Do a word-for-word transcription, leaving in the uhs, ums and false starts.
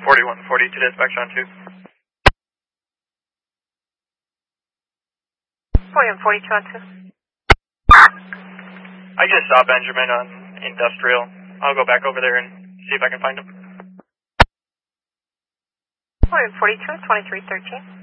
forty-one forty to dispatch on two. forty-one forty-two on two. I just saw Benjamin on Industrial. I'll go back over there and see if I can find him. forty-one forty-two, twenty-three thirteen.